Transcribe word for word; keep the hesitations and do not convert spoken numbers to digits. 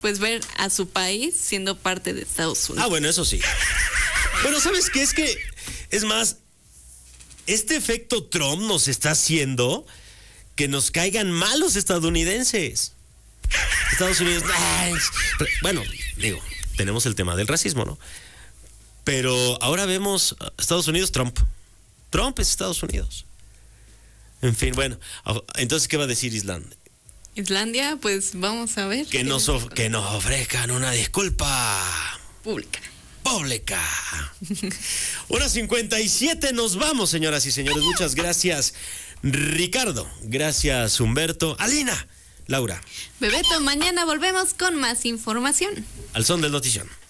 pues ver a su país siendo parte de Estados Unidos. Ah, bueno, eso sí. Pero ¿sabes qué? Es que, es más, este efecto Trump nos está haciendo que nos caigan mal los estadounidenses. Estados Unidos, ay, bueno, digo, tenemos el tema del racismo, ¿no? Pero ahora vemos Estados Unidos, Trump. Trump es Estados Unidos. En fin, bueno, entonces, ¿qué va a decir Islandia? Islandia, pues vamos a ver. Que nos, of- que nos ofrezcan una disculpa Pública. pública. Una cincuenta y siete, nos vamos, señoras y señores. Muchas gracias, Ricardo. Gracias, Humberto. Alina, Laura. Bebeto, mañana volvemos con más información. Al son del notición.